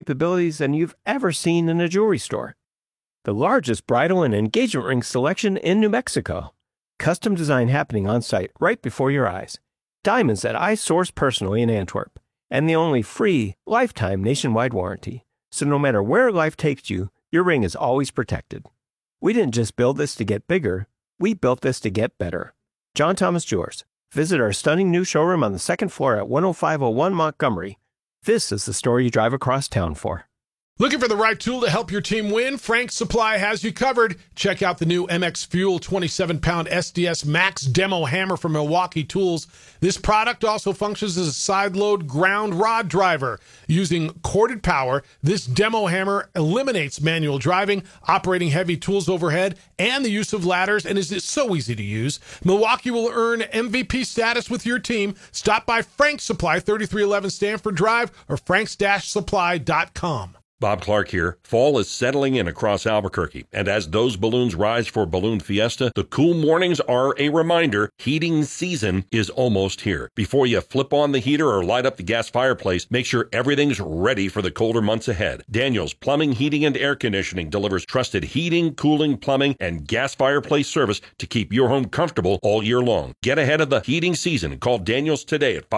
capabilities than you've ever seen in a jewelry store. The largest bridal and engagement ring selection in New Mexico. Custom design happening on site right before your eyes. Diamonds that I source personally in Antwerp. And the only free, lifetime nationwide warranty. So no matter where life takes you, your ring is always protected. We didn't just build this to get bigger, we built this to get better. John Thomas Jewelers. Visit our stunning new showroom on the second floor at 10501 Montgomery. This is the story you drive across town for. Looking for the right tool to help your team win? Frank's Supply has you covered. Check out the new MX Fuel 27-pound SDS Max Demo Hammer from Milwaukee Tools. This product also functions as a side-load ground rod driver. Using corded power, this demo hammer eliminates manual driving, operating heavy tools overhead, and the use of ladders, and is so easy to use. Milwaukee will earn MVP status with your team. Stop by Frank's Supply, 3311 Stanford Drive, or franks-supply.com. Bob Clark here. Fall is settling in across Albuquerque, and as those balloons rise for Balloon Fiesta, the cool mornings are a reminder heating season is almost here. Before you flip on the heater or light up the gas fireplace, make sure everything's ready for the colder months ahead. Daniels Plumbing, Heating, and Air Conditioning delivers trusted heating, cooling, plumbing, and gas fireplace service to keep your home comfortable all year long. Get ahead of the heating season and call Daniels today at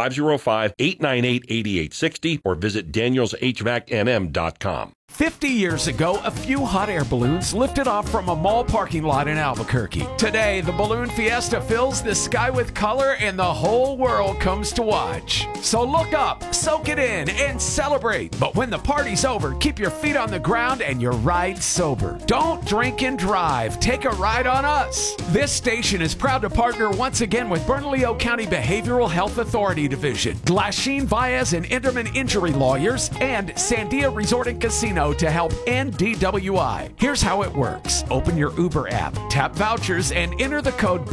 505-898-8860 or visit danielshvacnm.com. 50 years ago, a few hot air balloons lifted off from a mall parking lot in Albuquerque. Today, the Balloon Fiesta fills the sky with color and the whole world comes to watch. So look up, soak it in, and celebrate. But when the party's over, keep your feet on the ground and your ride sober. Don't drink and drive. Take a ride on us. This station is proud to partner once again with Bernalillo County Behavioral Health Authority Division, Glasheen, Baez, and Enderman Injury Lawyers, and Sandia Resort and Casino to help end DWI. Here's how it works. Open your Uber app, tap vouchers, and enter the code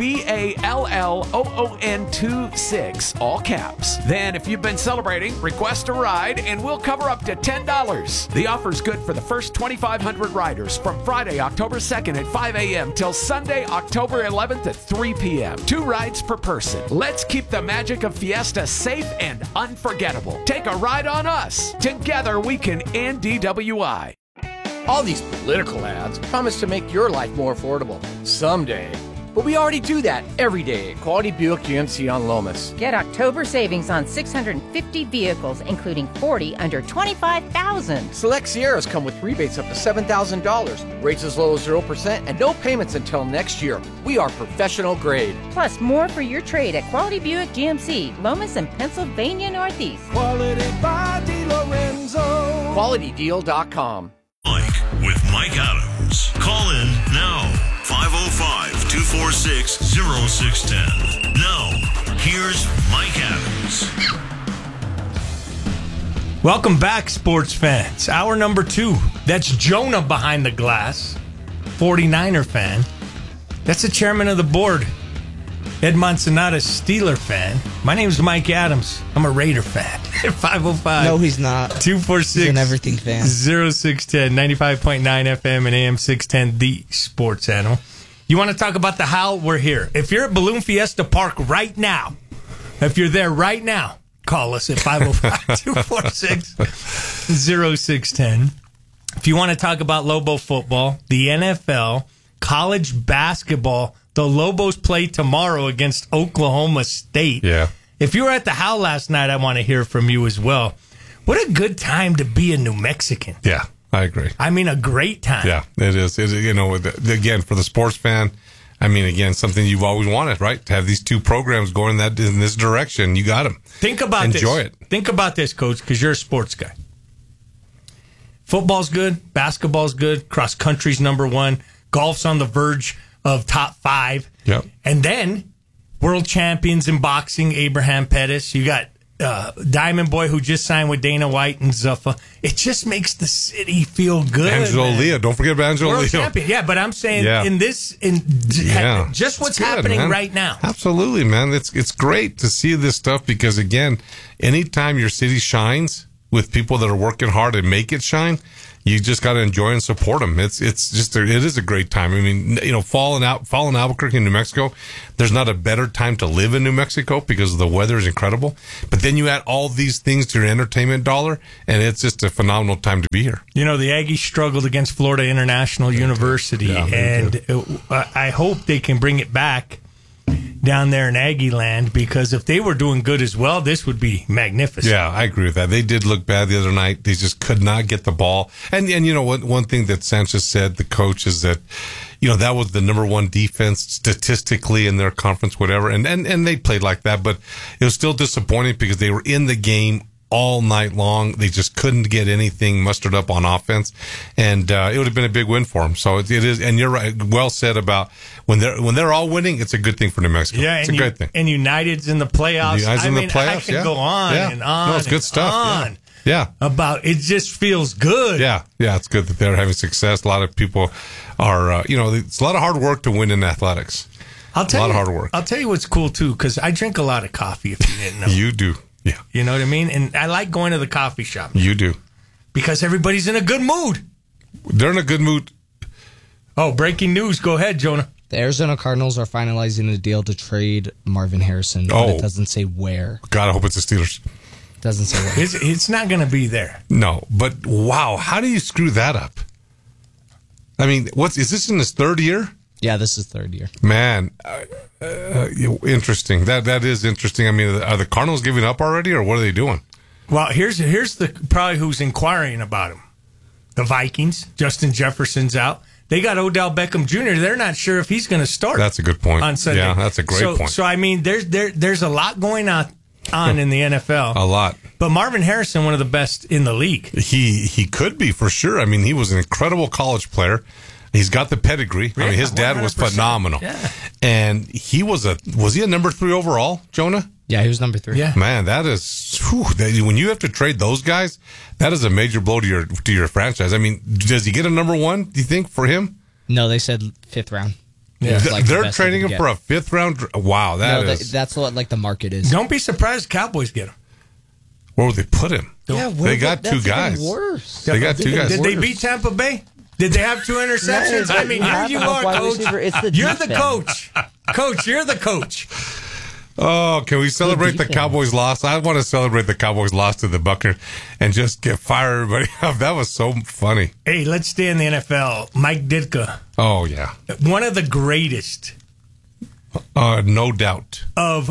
BALLOON26, all caps. Then, if you've been celebrating, request a ride, and we'll cover up to $10. The offer's good for the first 2,500 riders from Friday, October 2nd at 5 a.m. till Sunday, October 11th at 3 p.m. 2 rides per person. Let's keep the magic of Fiesta safe and unforgettable. Take a ride on us. Together, we can end DWI. All these political ads promise to make your life more affordable someday. But we already do that every day at Quality Buick GMC on Lomas. Get October savings on 650 vehicles, including 40 under $25,000. Select Sierras come with rebates up to $7,000, rates as low as 0%, and no payments until next year. We are professional grade. Plus, more for your trade at Quality Buick GMC, Lomas and Pennsylvania Northeast. Quality by DeLorenzo. QualityDeal.com. With Mike Adams. Call in now. 505-246-0610. Now, here's Mike Adams. Welcome back, sports fans. Hour number 2. That's Jonah behind the glass, 49er fan. That's the chairman of the board, Ed Monsanata, Steeler fan. My name's Mike Adams. I'm a Raider fan. 505. No, he's not. 246. He's an everything fan. 0610, 95.9 FM and AM 610, the sports animal. You want to talk about the how? We're here. If you're at Balloon Fiesta Park right now, if you're there right now, call us at 505-246-0610. If you want to talk about Lobo football, the NFL, college basketball, the Lobos play tomorrow against Oklahoma State. Yeah. If you were at the How last night, I want to hear from you as well. What a good time to be a New Mexican. Yeah, I agree. I mean, a great time. Yeah, it is. You know, again, for the sports fan, I mean, again, something you've always wanted, right? To have these two programs going in this direction. You got them. Think about this. Enjoy it. Think about this, Coach, because you're a sports guy. Football's good. Basketball's good. Cross country's number 1. Golf's on the verge of top 5. Yep. And then world champions in boxing, Abraham Pettis. You got Diamond Boy, who just signed with Dana White and Zuffa. It just makes the city feel good. Angelo Leo. Don't forget about Angelo Leo. World champion. Yeah, but I'm saying just what's happening right now. Absolutely, man. It's great to see this stuff because, again, anytime your city shines, with people that are working hard and make it shine, you just got to enjoy and support them. It is a great time. I mean, fall in Albuquerque, New Mexico, there's not a better time to live in New Mexico because the weather is incredible. But then you add all these things to your entertainment dollar, and it's just a phenomenal time to be here. The Aggies struggled against Florida International University, and I hope they can bring it back down there in Aggie land, because if they were doing good as well, this would be magnificent. Yeah, I agree with that. They did look bad the other night. They just could not get the ball. And one thing that Sanchez said, the coach, is that, that was the number one defense statistically in their conference, whatever. And they played like that, but it was still disappointing because they were in the game all night long. They just couldn't get anything mustered up on offense, and it would have been a big win for them. So it is, and you're right. Well said about when they're all winning. It's a good thing for New Mexico. Yeah, it's a great thing. And United's in the playoffs. I can go on and on. No, it's good stuff. Yeah. About it just feels good. Yeah, it's good that they're having success. A lot of people are, it's a lot of hard work to win in athletics. A lot of hard work. I'll tell you what's cool too, because I drink a lot of coffee. If you didn't know, you do. Yeah. You know what I mean? And I like going to the coffee shop. You do. Because everybody's in a good mood. They're in a good mood. Oh, breaking news. Go ahead, Jonah. The Arizona Cardinals are finalizing a deal to trade Marvin Harrison. But it doesn't say where. God, I hope it's the Steelers. It doesn't say where. It's not going to be there. No, but wow, how do you screw that up? I mean, is this in his third year? Yeah, this is third year. Man, interesting. That is interesting. I mean, are the Cardinals giving up already, or what are they doing? Well, here's probably who's inquiring about him. The Vikings. Justin Jefferson's out. They got Odell Beckham Jr. They're not sure if he's going to start. That's a good point. On Sunday. Yeah, that's a great point. So I mean, there's a lot going on in the NFL. A lot. But Marvin Harrison, one of the best in the league. He could be for sure. I mean, he was an incredible college player. He's got the pedigree. I mean, his dad was phenomenal. Yeah. And he was he a number 3 overall, Jonah? Yeah, he was number 3. Yeah. Man, that is, when you have to trade those guys, that is a major blow to your franchise. I mean, does he get a number 1, do you think, for him? No, they said 5th round. Yeah. They're trading him for a 5th round. Wow, that's what the market is. Don't be surprised if Cowboys get him. Where would they put him? Yeah, they got 2 guys. Worse. They got 2 guys. Did they beat Tampa Bay? Did they have 2 interceptions? I mean, here you are, Coach. You're the coach. Coach, you're the coach. Oh, can we celebrate the Cowboys' loss? I want to celebrate the Cowboys' loss to the Buccaneers and just fire everybody up. That was so funny. Hey, let's stay in the NFL. Mike Ditka. Oh, yeah. One of the greatest. No doubt. Of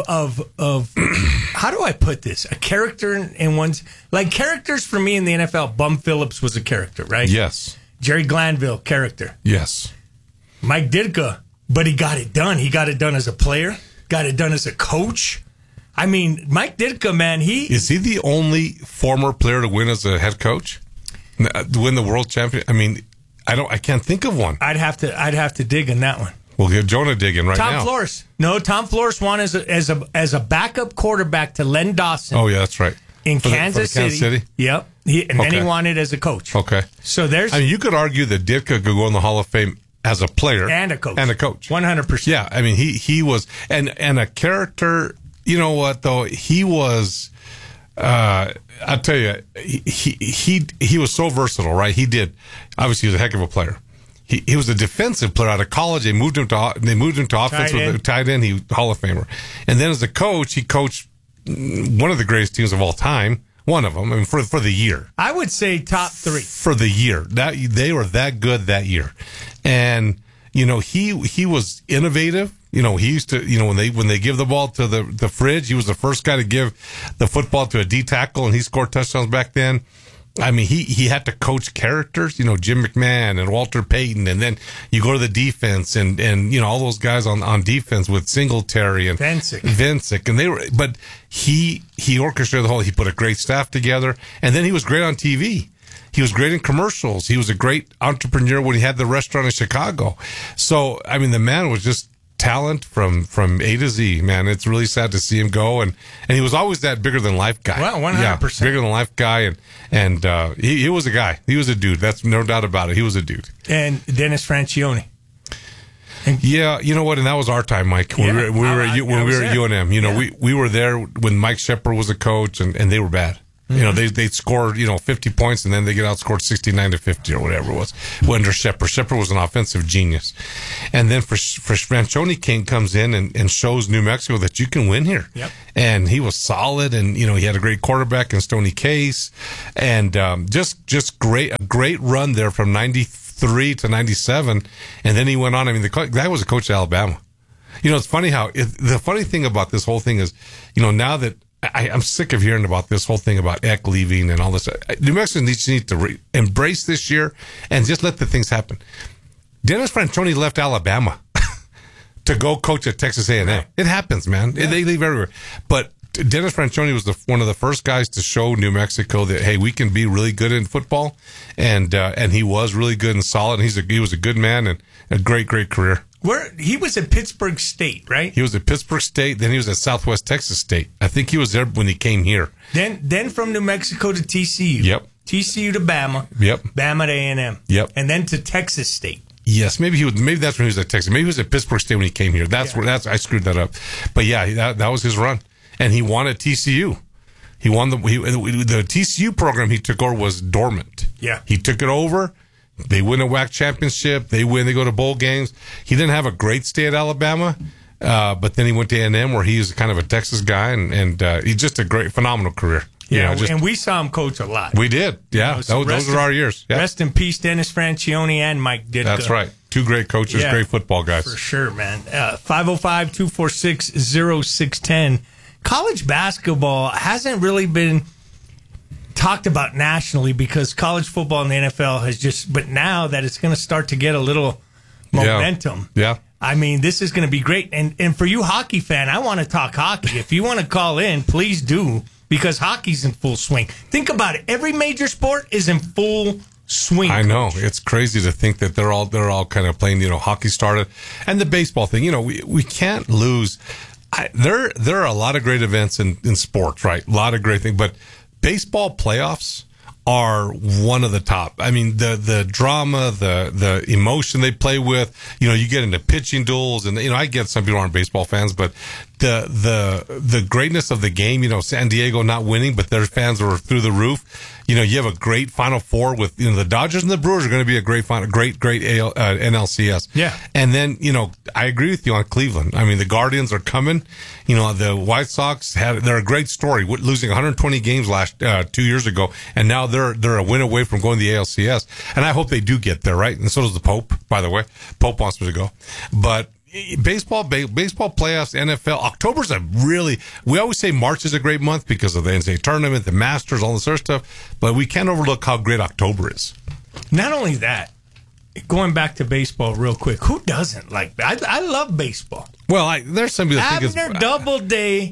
how do I put this? A character in one's, like, characters for me in the NFL. Bum Phillips was a character, right? Yes. Jerry Glanville, character. Yes. Mike Ditka, but he got it done. He got it done as a player, got it done as a coach. I mean, Mike Ditka, man, is he the only former player to win as a head coach? To win the world champion? I mean, I can't think of one. I'd have to dig in that one. We'll get Jonah digging now. Tom Flores. No, Tom Flores won as a backup quarterback to Len Dawson. Oh, yeah, that's right. In Kansas City. Yep. Then he won it as a coach. Okay. So you could argue that Ditka could go in the Hall of Fame as a player and a coach. 100%. Yeah. I mean, he was, and a character, you know what, though? He was, I'll tell you, he was so versatile, right? Obviously, he was a heck of a player. He was a defensive player out of college. They moved him to offense with a tight end. He Hall of Famer. And then as a coach, he coached one of the greatest teams of all time. One of them, I mean, for the year. I would say top 3 for the year. They were that good that year, and he was innovative. He used to when they give the ball to the fridge, he was the first guy to give the football to a D tackle, and he scored touchdowns back then. I mean, he had to coach characters, Jim McMahon and Walter Payton, and then you go to the defense and all those guys on defense with Singletary and Vincic, and but he orchestrated the whole. He put a great staff together, and then he was great on TV. He was great in commercials. He was a great entrepreneur when he had the restaurant in Chicago. So, I mean, the man was just talent from A to Z, man. It's really sad to see him go, and he was always that bigger than life guy. Well, 100%. Yeah, bigger than life guy, and he was a guy. He was a dude. That's no doubt about it. He was a dude. And Dennis Francione. Yeah, you know what? And that was our time, Mike. When we were at UNM. We were there when Mike Shepard was a coach, and they were bad. You know, they'd score, 50 points and then they get outscored 69-50 or whatever it was under Shepard. Shepard was an offensive genius. And then for Franchione, King comes in and shows New Mexico that you can win here. Yep. And he was solid, and, he had a great quarterback in Stoney Case, and just a great run there from 93 to 97. And then he went on. I mean, the guy was a coach at Alabama. It's funny how the funny thing about this whole thing is, now that I'm sick of hearing about this whole thing about Eck leaving and all this. New Mexico need to embrace this year and just let the things happen. Dennis Franchione left Alabama to go coach at Texas A&M. Right. It happens, man. Yeah. They leave everywhere. But Dennis Franchione was one of the first guys to show New Mexico that, hey, we can be really good in football, and he was really good and solid. He was a good man and a great career. He was at Pittsburgh State, right? He was at Pittsburgh State. Then he was at Southwest Texas State. I think he was there when he came here. Then from New Mexico to TCU. Yep. TCU to Bama. Yep. Bama to A&M. Yep. And then to Texas State. Yes, maybe that's when he was at Texas. Maybe he was at Pittsburgh State when he came here. I screwed that up. But yeah, that was his run, and he won at TCU. He won the TCU program he took over was dormant. Yeah, he took it over. They win a WAC championship. They win. They go to bowl games. He didn't have a great stay at Alabama, but then he went to A&M where he's kind of a Texas guy, and he's just a phenomenal career. Yeah, and we saw him coach a lot. We did. Yeah, those are our years. Yeah. Rest in peace, Dennis Franchione and Mike Ditka. That's right. Two great coaches, great football guys. For sure, man. 505-246-0610. College basketball hasn't really been talked about nationally because college football and the NFL has but now that it's going to start to get a little momentum. Yeah. I mean, this is going to be great. And for you hockey fan, I want to talk hockey. If you want to call in, please do, because hockey's in full swing. Think about it. Every major sport is in full swing. I know. It's crazy to think that they're all kind of playing, hockey started. And the baseball thing, we can't lose. There are a lot of great events in sports, right? A lot of great things, but baseball playoffs are one of the top. I mean, the drama, the emotion they play with, you get into pitching duels, and I get some people aren't baseball fans, but the greatness of the game, San Diego not winning, but their fans were through the roof. You have a great Final Four with, the Dodgers and the Brewers are going to be a great NLCS. Yeah. And then, I agree with you on Cleveland. I mean, the Guardians are coming. The White Sox they're a great story, losing 120 games 2 years ago, and now they're a win away from going to the ALCS. And I hope they do get there, right? And so does the Pope, by the way. Pope wants me to go. But baseball playoffs, NFL, October's we always say March is a great month because of the NCAA tournament, the Masters, all this other stuff, but we can't overlook how great October is. Not only that, going back to baseball real quick, who doesn't like that? I love baseball. Well, there's some people that think Abner Doubleday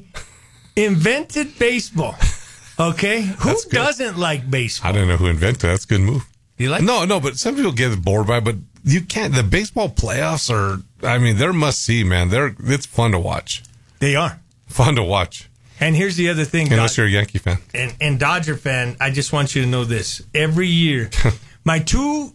invented baseball. Okay? Who doesn't like baseball? I don't know who invented it. That's a good move. You like No, but some people get bored by it, but you can't. The baseball playoffs they're must see, man. It's fun to watch. They are. Fun to watch. And here's the other thing. Unless you're a Yankee fan. And Dodger fan, I just want you to know this. Every year, let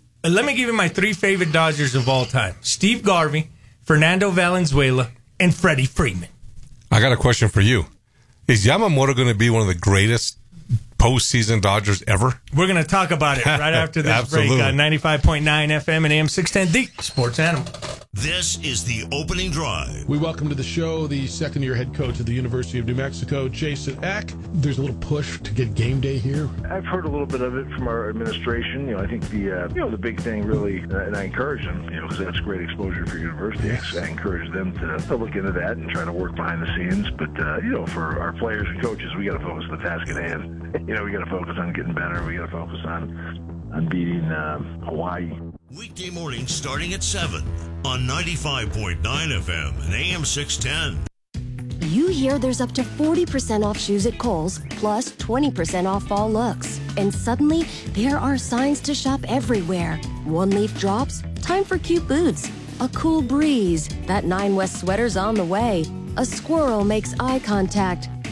me give you my 3 favorite Dodgers of all time. Steve Garvey, Fernando Valenzuela, and Freddie Freeman. I got a question for you. Is Yamamoto going to be one of the greatest postseason Dodgers ever? We're going to talk about it right after this break on 95.9 FM and AM 610, the Sports Animal. This is the opening drive. We welcome to the show the second-year head coach of the University of New Mexico, Jason Eck. There's a little push to get game day here. I've heard a little bit of it from our administration. I think the big thing really, and I encourage them, because that's great exposure for universities. Yes. I encourage them to look into that and try to work behind the scenes. But for our players and coaches, we got to focus on the task at hand. We got to focus on getting better. We got to focus on beating Hawaii. Weekday mornings starting at 7 on 95.9 FM and AM 610. You hear there's up to 40% off shoes at Kohl's, plus 20% off fall looks. And suddenly, there are signs to shop everywhere. One leaf drops, time for cute boots. A cool breeze, that 9 West sweater's on the way. A squirrel makes eye contact. Your whole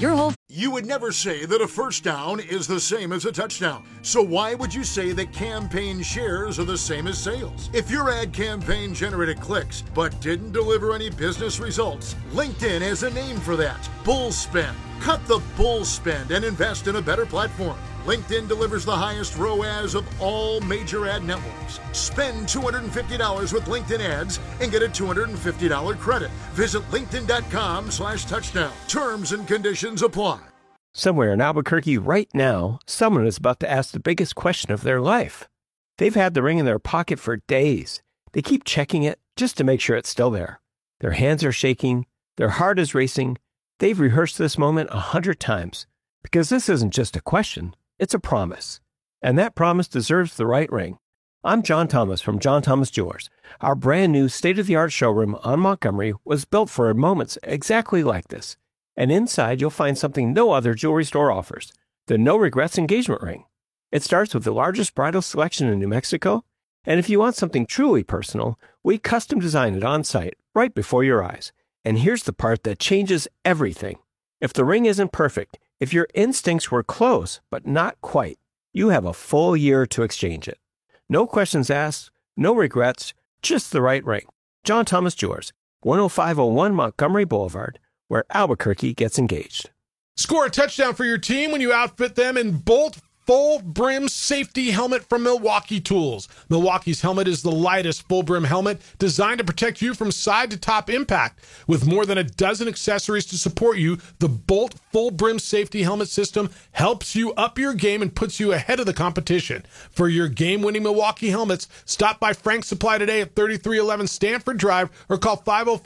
You would never say that a first down is the same as a touchdown. So why would you say that campaign shares are the same as sales? If your ad campaign generated clicks but didn't deliver any business results, LinkedIn has a name for that: bull spend. Cut the bull spend and invest in a better platform. LinkedIn delivers the highest ROAS of all major ad networks. Spend $250 with LinkedIn ads and get a $250 credit. Visit linkedin.com/touchdown. Terms and conditions apply. Somewhere in Albuquerque right now, someone is about to ask the biggest question of their life. They've had the ring in their pocket for days. They keep checking it just to make sure it's still there. Their hands are shaking. Their heart is racing. They've rehearsed this moment 100 times because this isn't just a question. It's a promise, and that promise deserves the right ring. I'm John Thomas from John Thomas Jewelers. Our brand new state-of-the-art showroom on Montgomery was built for moments exactly like this. And inside, you'll find something no other jewelry store offers, the No Regrets engagement ring. It starts with the largest bridal selection in New Mexico, and if you want something truly personal, we custom design it on site, right before your eyes. And here's the part that changes everything. If the ring isn't perfect, if your instincts were close, but not quite, you have a full year to exchange it. No questions asked, no regrets, just the right ring. John Thomas Jewelers, 10501 Montgomery Boulevard, where Albuquerque gets engaged. Score a touchdown for your team when you outfit them in Bolt Full Brim Safety Helmet from Milwaukee Tools. Milwaukee's helmet is the lightest full brim helmet designed to protect you from side to top impact. With more than a dozen accessories to support you, the Bolt Full Brim Safety Helmet system helps you up your game and puts you ahead of the competition. For your game-winning Milwaukee helmets, stop by Frank's Supply today at 3311 Stanford Drive or call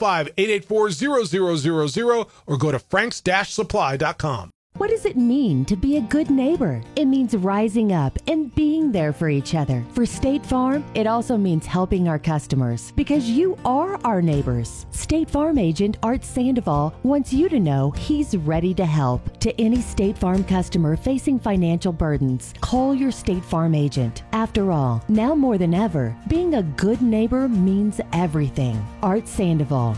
505-884-0000 or go to franks-supply.com. What does it mean to be a good neighbor? It means rising up and being there for each other. For State Farm, it also means helping our customers because you are our neighbors. State Farm agent Art Sandoval wants you to know he's ready to help. To any State Farm customer facing financial burdens, call your State Farm agent. After all, now more than ever, being a good neighbor means everything. Art Sandoval,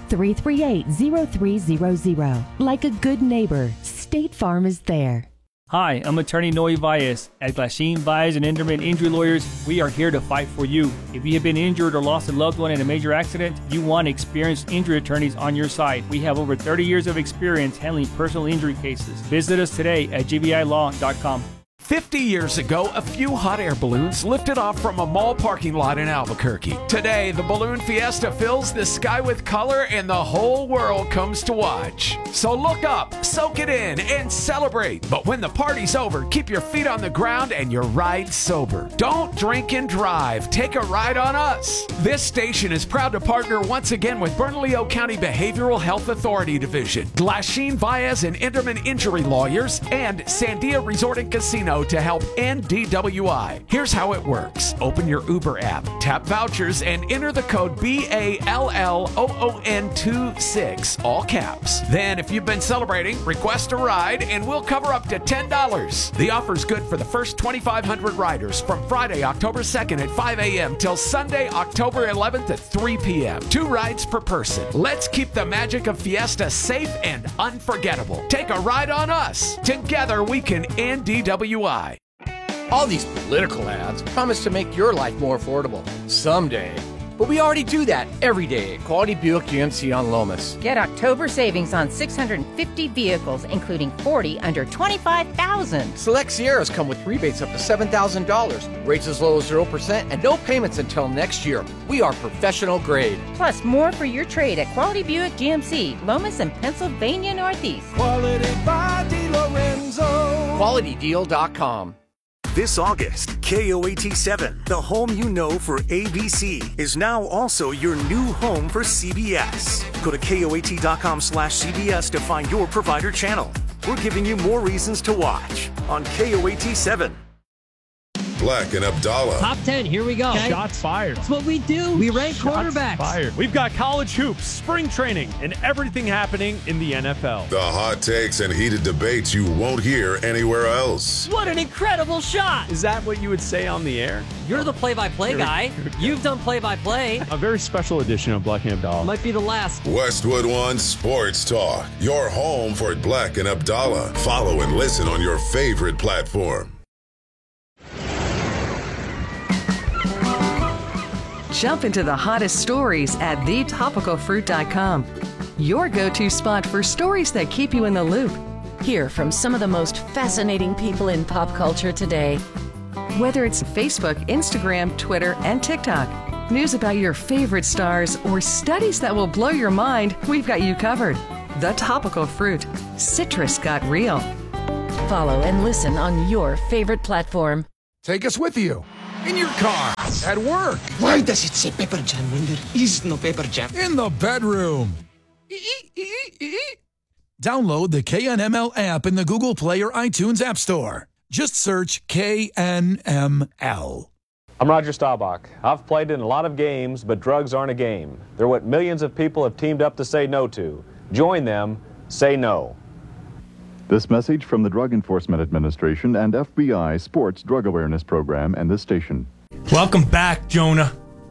338-0300. Like a good neighbor, State Farm is there. Hi, I'm attorney Noe Valles. At Glasheen, Valles & Enderman Injury Lawyers, we are here to fight for you. If you have been injured or lost a loved one in a major accident, you want experienced injury attorneys on your side. We have over 30 years of experience handling personal injury cases. Visit us today at gbilaw.com. 50 years ago, a few hot air balloons lifted off from a mall parking lot in Albuquerque. Today, the Balloon Fiesta fills the sky with color and the whole world comes to watch. So look up, soak it in, and celebrate. But when the party's over, keep your feet on the ground and your ride sober. Don't drink and drive. Take a ride on us. This station is proud to partner once again with Bernalillo County Behavioral Health Authority Division, Glasheen, Valles & Enderman Injury Lawyers, and Sandia Resort and Casino to help end DWI. Here's how it works. Open your Uber app, tap vouchers, and enter the code BALLOON26, all caps. Then, if you've been celebrating, request a ride, and we'll cover up to $10. The offer's good for the first 2,500 riders from Friday, October 2nd at 5 a.m. till Sunday, October 11th at 3 p.m. 2 rides per person. Let's keep the magic of Fiesta safe and unforgettable. Take a ride on us. Together, we can end DWI. All these political ads promise to make your life more affordable. Someday. But we already do that every day at Quality Buick GMC on Lomas. Get October savings on 650 vehicles, including 40 under $25,000. Select Sierras come with rebates up to $7,000. Rates as low as 0% and no payments until next year. We are professional grade. Plus more for your trade at Quality Buick GMC, Lomas and Pennsylvania Northeast. Quality by DiLorenzo. QualityDeal.com. This August, KOAT7, the home you know for ABC, is now also your new home for CBS. Go to KOAT.com/CBS to find your provider channel. We're giving you more reasons to watch on KOAT7. Black and Abdallah. Top 10, here we go. Okay. Shots fired. That's what we do. We rank quarterbacks. Fired. We've got college hoops, spring training, and everything happening in the NFL. The hot takes and heated debates you won't hear anywhere else. What an incredible shot. Is that what you would say on the air? You're the play-by-play guy. You've done play-by-play. A very special edition of Black and Abdallah. Might be the last. Westwood One Sports Talk. Your home for Black and Abdallah. Follow and listen on your favorite platform. Jump into the hottest stories at thetopicalfruit.com. Your go-to spot for stories that keep you in the loop. Hear from some of the most fascinating people in pop culture today. Whether it's Facebook, Instagram, Twitter, and TikTok, news about your favorite stars, or studies that will blow your mind, we've got you covered. The Topical Fruit. Citrus got real. Follow and listen on your favorite platform. Take us with you. In your car. At work. Why does it say Pepper Jam when there is no Pepper Jam? In the bedroom. Download the KNML app in the Google Play or iTunes App Store. Just search KNML. I'm Roger Staubach. I've played in a lot of games, but drugs aren't a game. They're what millions of people have teamed up to say no to. Join them. Say no. This message from the Drug Enforcement Administration and FBI Sports Drug Awareness Program and this station. Welcome back, Jonah.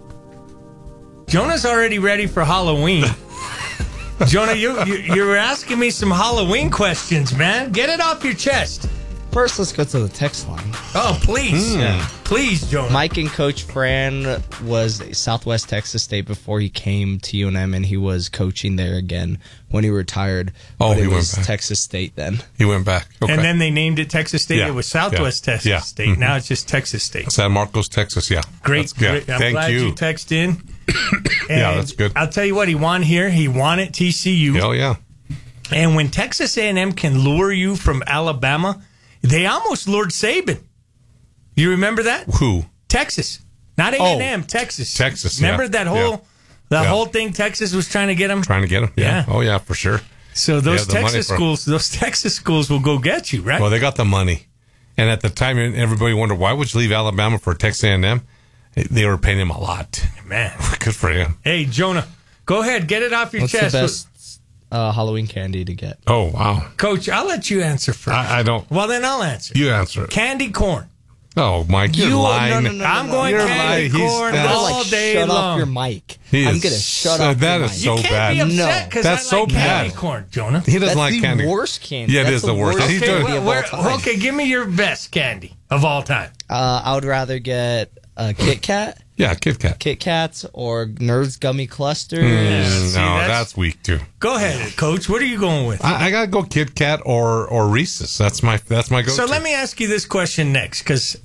Jonah's already ready for Halloween. Jonah, you were asking me some Halloween questions, man. Get it off your chest. First, let's go to the text line. Oh, please. Please, Jonah. Mike and Coach Fran was Southwest Texas State before he came to UNM, and he was coaching there again when he retired. Oh, but he was went back. Texas State then. He went back. Okay. And then they named it Texas State. Yeah. It was Southwest Texas State. Mm-hmm. Now it's just Texas State. San Marcos, Texas, yeah. Great. I'm Thank glad you text in. Yeah, that's good. I'll tell you what, he won here. He won at TCU. Oh, yeah. And when Texas A&M can lure you from Alabama, they almost lured Saban. You remember that? Who? Texas. Not A&M, Texas. Texas, Remember that whole whole thing Texas was trying to get him? Trying to get him? Yeah. Oh, yeah, for sure. So those They have the Texas schools will go get you, right? Well, they got the money. And at the time, everybody wondered, why would you leave Alabama for Texas A&M? They were paying him a lot. Man. Good for him. Hey, Jonah, go ahead. Get it off your What's chest. the best Halloween candy to get? Oh, wow. Coach, I'll let you answer first. I don't. Well, then I'll answer. You answer it. Candy corn. Oh, Mike, you're lying. No, I'm going candy corn all day shut long. Off your mic. I'm going to shut off That your is mic. so You can't bad. be upset because That's I like so bad. candy corn, Jonah. He doesn't like candy. That's the worst candy. Yeah, it That's is the worst. He's doing Okay, give me your best candy of all time. I would rather get a Kit Kat. Yeah, Kit Kat. Kit Kats or Nerds Gummy Clusters. That's weak too. Go ahead, Coach. What are you going with? I gotta go Kit Kat or Reese's. That's my go-to. So let me ask you this question next, because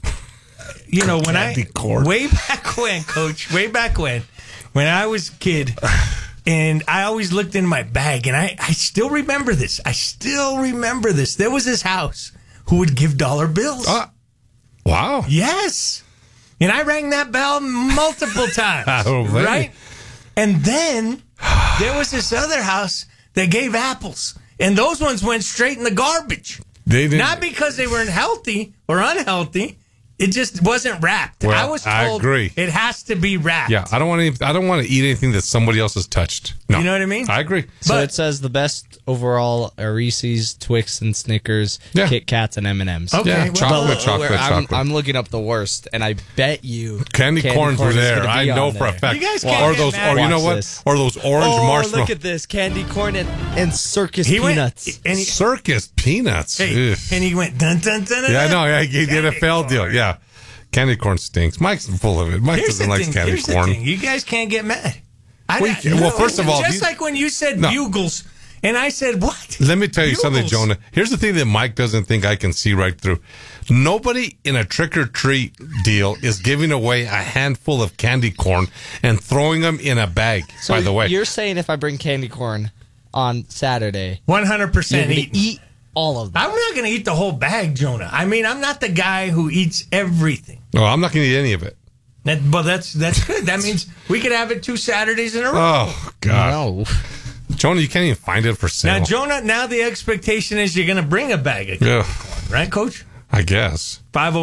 way back when, Coach, way back when I was a kid, and I always looked in my bag, and I still remember this. There was this house who would give dollar bills. Wow. Yes. And I rang that bell multiple times. Right? And then there was this other house that gave apples. And those ones went straight in the garbage. They didn't. Not because they weren't healthy or unhealthy. It just wasn't wrapped. Well, I was told I agree. It has to be wrapped. Yeah, I don't want to eat anything that somebody else has touched. No. You know what I mean? I agree. So it says the best overall are Reese's, Twix, and Snickers, Kit Kats, and M&Ms. Okay, yeah, chocolate. I'm looking up the worst, and I bet you candy corns were there. I know for a fact. You guys can't get mad. Or you know what? Or those orange marshmallows. Look at this candy corn and circus peanuts. Circus peanuts. Hey, and he went dun dun dun. Yeah, I know. Yeah, he did a NFL deal. Yeah. Candy corn stinks. Mike's full of it. Mike doesn't like candy corn. You guys can't get mad. Well, first of all, just like when you said bugles, and I said, what? Let me tell you something, Bugles. Jonah. Here's the thing that Mike doesn't think I can see right through. Nobody in a trick-or-treat deal is giving away a handful of candy corn and throwing them in a bag, So by the way. you're saying if I bring candy corn on Saturday, 100% eat all of them. I'm not going to eat the whole bag, Jonah. I mean, I'm not the guy who eats everything. No, I'm not going to eat any of it. But that's good. That means we could have it 2 Saturdays in a row. Oh, God. No. Jonah, you can't even find it for sale. Now, Jonah, the expectation is you're going to bring a bag of candy corn, right, Coach? I guess.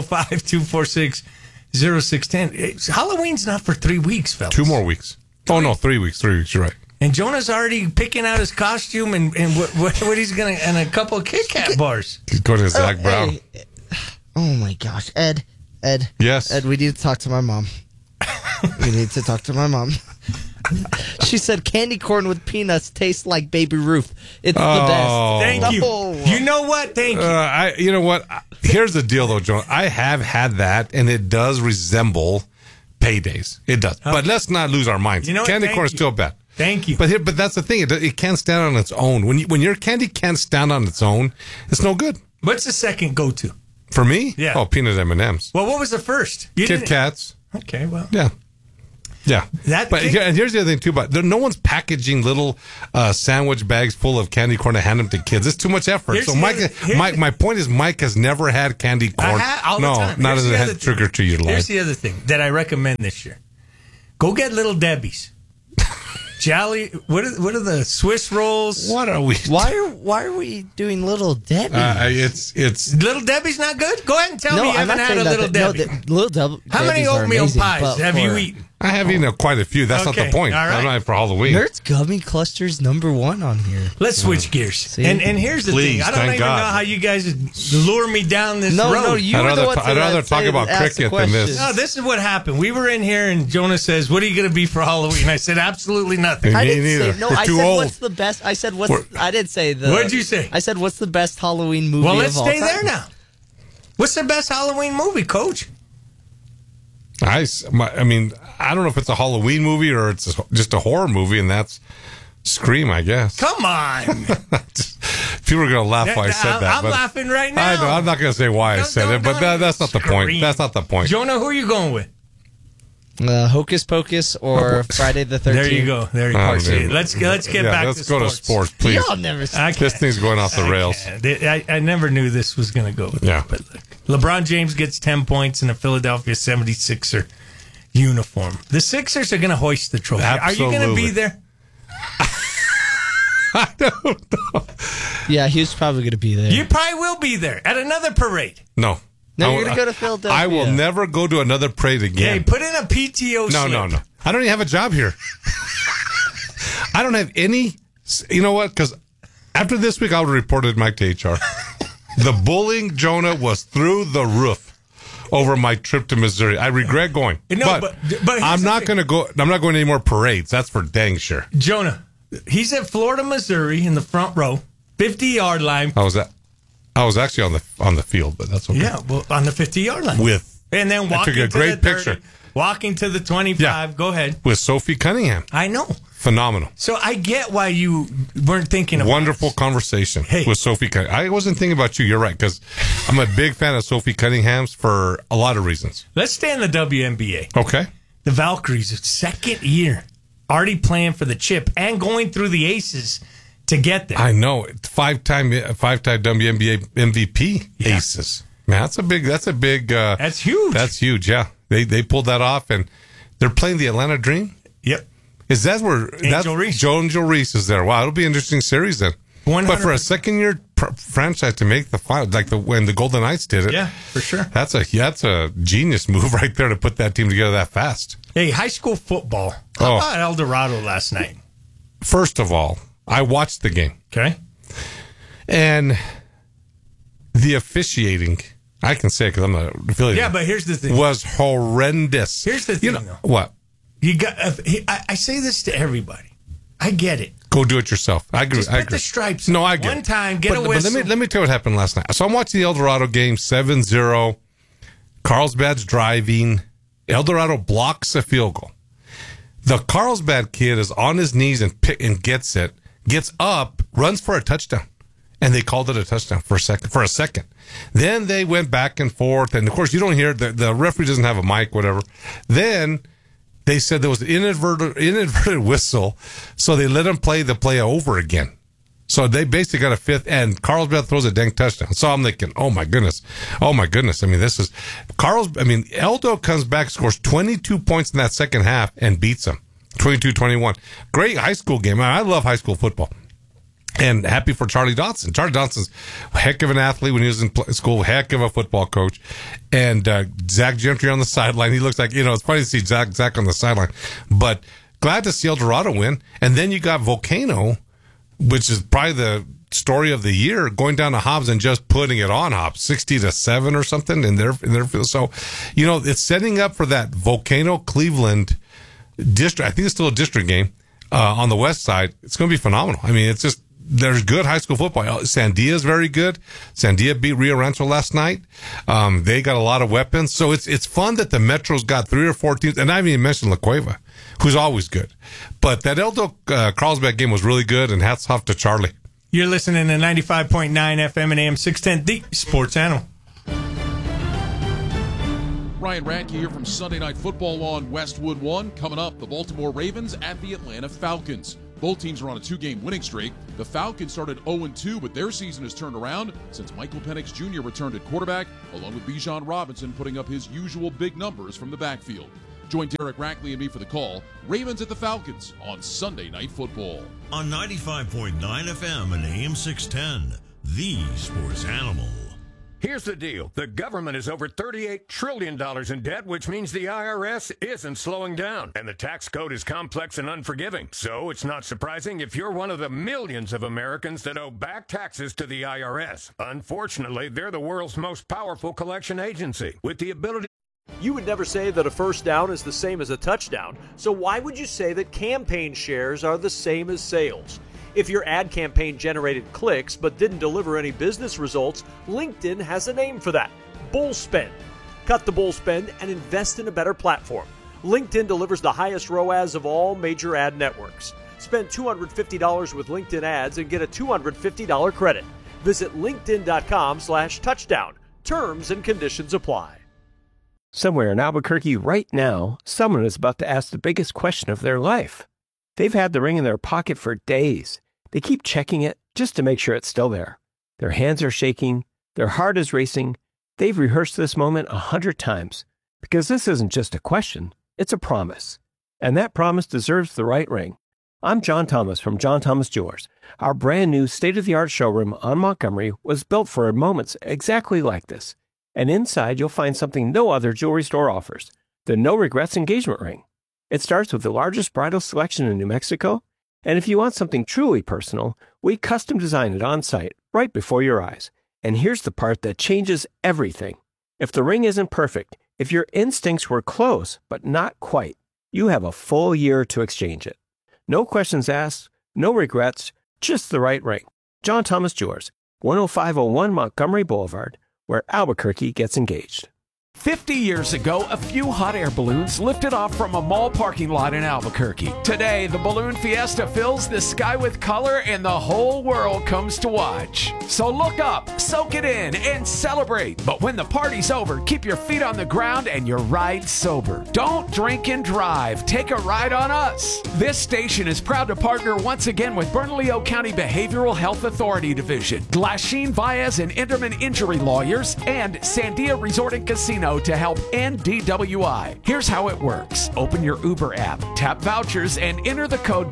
505-246-0610. Halloween's not for 3 weeks, fellas. 2 more weeks. Oh, no, 3 weeks. 3 weeks, you're right. And Jonah's already picking out his costume and what he's going to, and a couple of Kit Kat bars. He's going to Zach Brown. Hey. Oh, my gosh. Ed. Yes. Ed, we need to talk to my mom. We need to talk to my mom. She said candy corn with peanuts tastes like Baby Ruth. It's the best. Thank you. You know what? Thank you. You know what? Here's the deal, though, Jonah. I have had that, and it does resemble paydays. It does. Okay. But let's not lose our minds. You know what? Candy corn is still bad. Thank you. But that's the thing. It can't stand on its own. When your candy can't stand on its own, it's no good. What's the second go-to? For me? Yeah. Oh, peanut M&Ms. Well, what was the first? Kit Kats. Okay, well. Yeah. And here's the other thing, too. But no one's packaging little sandwich bags full of candy corn to hand them to kids. It's too much effort. My point is Mike has never had candy corn. All the time. Not as a trigger to utilize. Here's the other thing that I recommend this year. Go get Little Debbie's. Jolly, what are the Swiss rolls? What are we? Why are we doing Little Debbie's? It's Little Debbie's not good. Go ahead and tell me you haven't had a Little Debbie. How many oatmeal pies have you eaten? I have eaten quite a few. That's not the point. All right. I'm not for Halloween. Nerds Gummy Cluster's #1 on here. Let's switch gears. And here's the thing. I don't even know how you guys lure me down this road. No, you were the one I'd rather talk about cricket than this. No, this is what happened. We were in here and Jonah says, "What are you going to be for Halloween?" I said, "Absolutely nothing." I didn't say no. I said, old. "What's the best?" I said, I didn't say the. What did you say? I said, "What's the best Halloween movie?" Well, let's of all stay time? there now. What's the best Halloween movie, Coach? I mean, I don't know if it's a Halloween movie or it's just a horror movie, and that's Scream, I guess. Come on. People are going to laugh why I said that. I'm laughing right now. I know, I'm not going to say why I said it, but that's not the point. That's not the point. Jonah, who are you going with? Hocus Pocus or Friday the 13th. There you go. There you go. Let's get back to sports. Let's go to sports, please. Y'all never This thing's going off the rails. I never knew this was going to go. Yeah. But look, LeBron James gets 10 points in a Philadelphia 76er uniform. The Sixers are going to hoist the trophy. Absolutely. Are you going to be there? I don't know. Yeah, he was probably going to be there. You probably will be there at another parade. No. No, you're going to go to Philadelphia. I will never go to another parade again. Hey, put in a PTO slip. No. I don't even have a job here. I don't have any. You know what? Because after this week, I would have reported Mike to HR. The bullying, Jonah, was through the roof over my trip to Missouri. I regret going. No, but I'm not going to go. I'm not going to any more parades. That's for dang sure. Jonah, he's at Florida, Missouri in the front row, 50-yard line. I was actually on the field, but that's okay. Yeah, well, on the 50-yard line. And then walking took a great to the 30, picture. Walking to the 25. Yeah. Go ahead. With Sophie Cunningham. I know. Phenomenal. So I get why you weren't thinking about Wonderful conversation with Sophie Cunningham. I wasn't thinking about you. You're right, because I'm a big fan of Sophie Cunningham's for a lot of reasons. Let's stay in the WNBA. Okay. The Valkyries, second year, already playing for the chip and going through the aces to get there. I know. Five-time WNBA MVP aces. Man, that's a big that's huge. That's huge, yeah. They pulled that off, and they're playing the Atlanta Dream? Yep. Is that where Angel Reese. Angel Reese is there? Wow, it'll be an interesting series then. 100%. But for a second-year franchise to make the final, like when the Golden Knights did it, yeah, for sure. That's a genius move right there to put that team together that fast. Hey, high school football. How about El Dorado last night? First of all, I watched the game. Okay. And the officiating, I can say because I'm not affiliated. Yeah, but here's the thing. Was horrendous. Here's the thing, though. What? You got. I say this to everybody. I get it. Go do it yourself. I agree. Just put the stripes. No, I get one it. time. Get a whistle. But let me tell you what happened last night. So I'm watching the El Dorado game, 7-0. Carlsbad's driving. El Dorado blocks a field goal. The Carlsbad kid is on his knees and gets it. Gets up, runs for a touchdown. And they called it a touchdown for a second. Then they went back and forth. And, of course, you don't hear the referee doesn't have a mic, whatever. Then they said there was an inadvertent whistle, so they let him play the play over again. So they basically got a fifth, and Carlsbad throws a dang touchdown. So I'm thinking, oh my goodness. I mean, Eldo comes back, scores 22 points in that second half, and beats them 22-21. Great high school game. I love high school football. And happy for Charlie Dodson. Charlie Dodson's a heck of an athlete when he was in school, heck of a football coach. And Zach Gentry on the sideline. He looks like, it's funny to see Zach on the sideline. But glad to see El Dorado win. And then you got Volcano, which is probably the story of the year, going down to Hobbs and just putting it on Hobbs, 60-7 or something in their field. So, it's setting up for that Volcano Cleveland district. I think it's still a district game on the west side. It's going to be phenomenal. I mean, it's just, there's good high school football. Sandia is very good. Sandia beat Rio Rancho last night. They got a lot of weapons. So it's fun that the Metro's got 3 or 4 teams. And I haven't even mentioned La Cueva, who's always good. But that Eldo Carlsbad game was really good, and hats off to Charlie. You're listening to 95.9 FM and AM 610, the Sports Animal. Ryan Radke here from Sunday Night Football on Westwood One. Coming up, the Baltimore Ravens at the Atlanta Falcons. Both teams are on a 2-game winning streak. The Falcons started 0-2, but their season has turned around since Michael Penix Jr. returned at quarterback, along with Bijan Robinson putting up his usual big numbers from the backfield. Join Derek Rackley and me for the call. Ravens at the Falcons on Sunday Night Football. On 95.9 FM and AM 610, the Sports Animal. Here's the deal. The government is over $38 trillion in debt, which means the IRS isn't slowing down. And the tax code is complex and unforgiving. So it's not surprising if you're one of the millions of Americans that owe back taxes to the IRS. Unfortunately, they're the world's most powerful collection agency with the ability. You would never say that a first down is the same as a touchdown, so why would you say that campaign shares are the same as sales? If your ad campaign generated clicks but didn't deliver any business results, LinkedIn has a name for that: bull spend. Cut the bull spend and invest in a better platform. LinkedIn delivers the highest ROAS of all major ad networks. Spend $250 with LinkedIn ads and get a $250 credit. Visit linkedin.com/touchdown. Terms and conditions apply. Somewhere in Albuquerque right now, someone is about to ask the biggest question of their life. They've had the ring in their pocket for days. They keep checking it just to make sure it's still there. Their hands are shaking. Their heart is racing. They've rehearsed this moment 100 times because this isn't just a question, it's a promise. And that promise deserves the right ring. I'm John Thomas from John Thomas Jewelers. Our brand new state-of-the-art showroom on Montgomery was built for moments exactly like this. And inside, you'll find something no other jewelry store offers: the No Regrets engagement ring. It starts with the largest bridal selection in New Mexico, and if you want something truly personal, we custom design it on site, right before your eyes. And here's the part that changes everything. If the ring isn't perfect, if your instincts were close, but not quite, you have a full year to exchange it. No questions asked, no regrets, just the right ring. John Thomas Jewelers, 10501 Montgomery Boulevard, where Albuquerque gets engaged. 50 years ago, a few hot air balloons lifted off from a mall parking lot in Albuquerque. Today, the Balloon Fiesta fills the sky with color and the whole world comes to watch. So look up, soak it in, and celebrate. But when the party's over, keep your feet on the ground and your ride sober. Don't drink and drive. Take a ride on us. This station is proud to partner once again with Bernalillo County Behavioral Health Authority Division, Glasheen Baez and Enderman Injury Lawyers, and Sandia Resort and Casino to help end DWI. Here's how it works. Open your Uber app, tap vouchers, and enter the code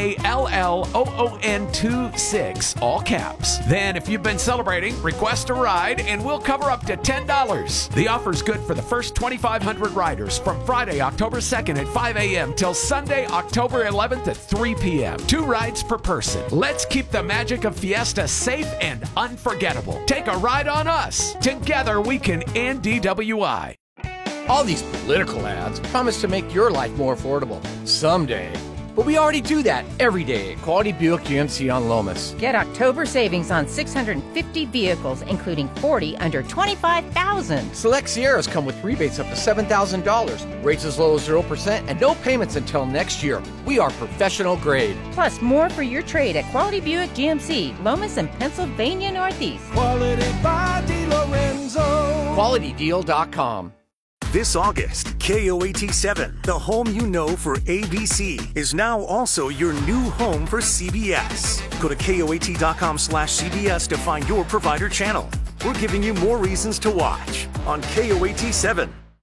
BALLOON26, all caps. Then, if you've been celebrating, request a ride, and we'll cover up to $10. The offer's good for the first 2,500 riders from Friday, October 2nd at 5 a.m. till Sunday, October 11th at 3 p.m. 2 rides per person. Let's keep the magic of Fiesta safe and unforgettable. Take a ride on us. Together, we can end DWI. All these political ads promise to make your life more affordable someday. But we already do that every day at Quality Buick GMC on Lomas. Get October savings on 650 vehicles, including 40 under $25,000. Select Sierras come with rebates up to $7,000, rates as low as 0%, and no payments until next year. We are professional grade. Plus, more for your trade at Quality Buick GMC, Lomas and Pennsylvania Northeast. Quality by DiLorenzo. QualityDeal.com. This August, KOAT7, the home you know for ABC, is now also your new home for CBS. Go to KOAT.com/CBS to find your provider channel. We're giving you more reasons to watch on KOAT7.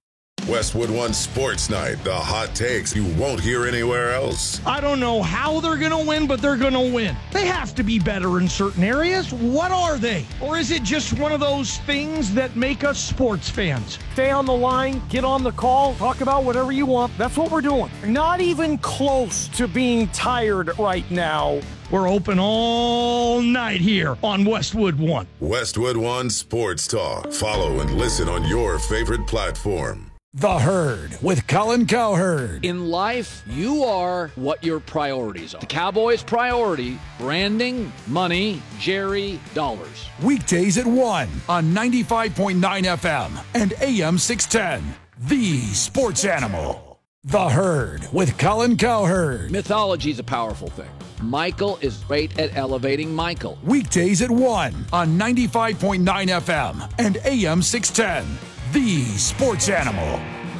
Westwood One Sports Night, the hot takes you won't hear anywhere else. I don't know how they're going to win, but they're going to win. They have to be better in certain areas. What are they? Or is it just one of those things that make us sports fans? Stay on the line, get on the call, talk about whatever you want. That's what we're doing. Not even close to being tired right now. We're open all night here on Westwood One. Westwood One Sports Talk. Follow and listen on your favorite platform. The Herd with Colin Cowherd. In life, you are what your priorities are. The Cowboys' priority, branding, money, Jerry, dollars. Weekdays at 1 on 95.9 FM and AM 610. The Sports Animal. The Herd with Colin Cowherd. Mythology is a powerful thing. Michael is great at elevating Michael. Weekdays at 1 on 95.9 FM and AM 610. The Sports Animal.